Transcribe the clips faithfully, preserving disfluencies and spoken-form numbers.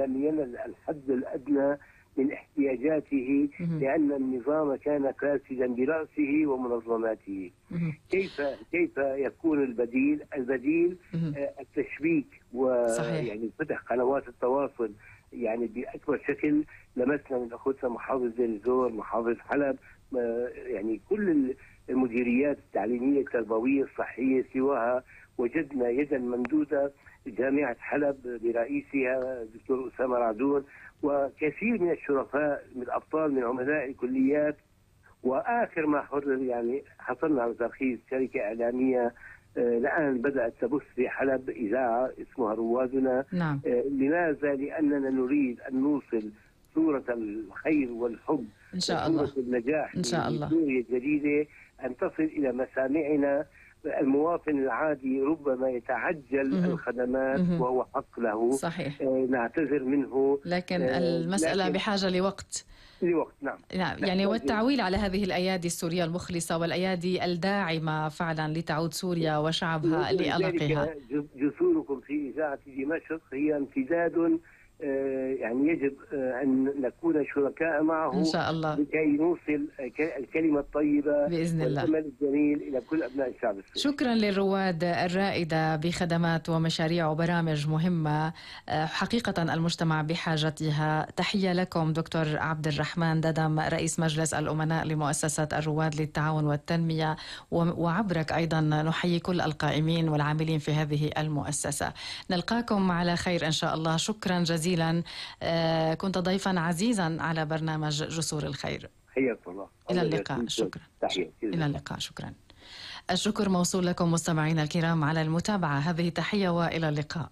لم ينل الحد الأدنى من احتياجاته لأن النظام كان فاسدا برأسه ومنظماته. كيف كيف يكون البديل؟ البديل التشبيك ويعني فتح قنوات التواصل يعني بأكبر شكل. لمسنا من أخوتنا محافظ دير الزور، محافظ حلب، يعني كل المديريات التعليمية التربوية الصحية سواها وجدنا يدا ممدودة. جامعة حلب برئيسها الدكتور أسامة رعدون وكثير من الشرفاء من الأبطال من عملاء الكليات. وآخر ما حصل يعني حصلنا على ترخيص شركة إعلامية الآن بدأت تبث في حلب إذاعة اسمها روادنا. نعم. لماذا؟ لأننا نريد أن نوصل صورة الخير والحب إن شاء الله، صورة النجاح إن شاء الله سوريا الجديدة أن تصل إلى مسامعنا. المواطن العادي ربما يتعجل مه. الخدمات مه. وهو حق له. صحيح. آه نعتذر منه، لكن آه المسألة لكن بحاجة لوقت. لوقت نعم. نعم يعني والتعويل على هذه الأيادي السورية المخلصة والأيادي الداعمة فعلا لتعود سوريا وشعبها لألقها. جسوركم في إذاعة دمشق هي امتداد يعني يجب أن نكون شركاء معه إن شاء الله لكي نوصل الكلمة الطيبة بإذن الله والأمل الجميل إلى كل أبناء الشعب السوري. شكرا للرواد الرائدة بخدمات ومشاريع وبرامج مهمة حقيقة المجتمع بحاجتها. تحية لكم دكتور عبد الرحمن ددم رئيس مجلس الأمناء لمؤسسة الرواد للتعاون والتنمية، وعبرك أيضا نحيي كل القائمين والعاملين في هذه المؤسسة. نلقاكم على خير إن شاء الله. شكرا جزيلا. كنت ضيفا عزيزا على برنامج جسور الخير. حياك الله. إلى اللقاء. شكرا. إلى اللقاء. شكرا. الشكر موصول لكم مستمعينا الكرام على المتابعة. هذه تحية وإلى اللقاء.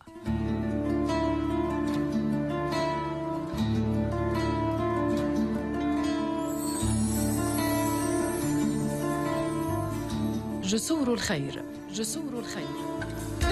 جسور الخير. جسور الخير.